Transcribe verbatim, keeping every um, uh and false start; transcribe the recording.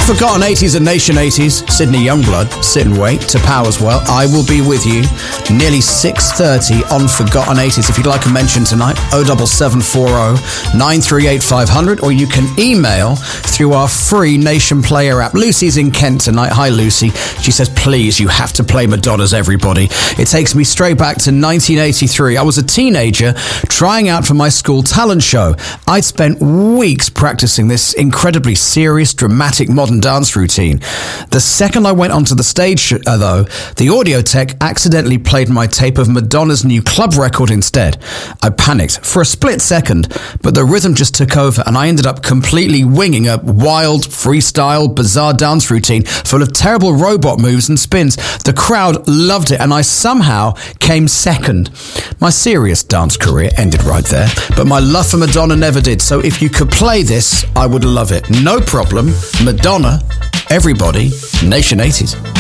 Unforgotten eighties and Nation eighties, Sydney Youngblood, Sit and Wait, to Powers Well. I will be with you nearly six thirty on Forgotten eighties. If you'd like a mention tonight, oh seven seven four oh, nine three eight five hundred, or you can email through our free Nation Player app. Lucy's in Kent tonight. Hi, Lucy. She says, please, you have to play Madonna's Everybody. It takes me straight back to nineteen eighty-three. I was a teenager trying out for my school talent show. I'd spent weeks practicing this incredibly serious, dramatic modern dance routine. The second I went onto the stage, uh, though, the audio tech accidentally played my tape of Madonna's new club record instead. I panicked for a split second, but the rhythm just took over and I ended up completely winging a wild, freestyle, bizarre dance routine full of terrible robot moves and spins. The crowd loved it and I somehow came second. My serious dance career ended right there, but my love for Madonna never did. So if you could play this, I would love it. No problem. Madonna, Everybody, Nation eighties.